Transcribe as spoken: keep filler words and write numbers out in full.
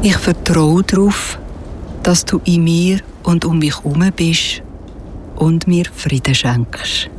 Ich vertraue darauf, dass du in mir und um mich herum bist und mir Frieden schenkst.